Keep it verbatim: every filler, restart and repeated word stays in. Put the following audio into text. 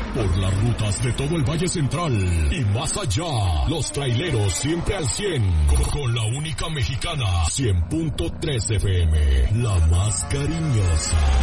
Por las rutas de todo el Valle Central y más allá, los traileros siempre al cien, con, con la única mexicana, cien punto tres F M, la más cariñosa.